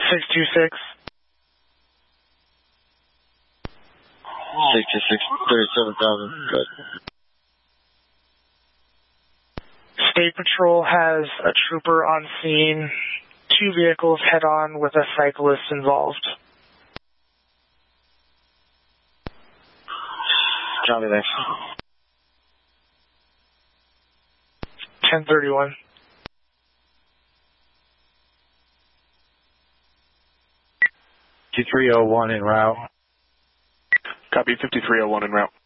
626. 626, 37,000. Good. State Patrol has a trooper on scene. 2 vehicles head-on with a cyclist involved. Copy, thanks. 1031. T301 en route. Copy, 5301 en route.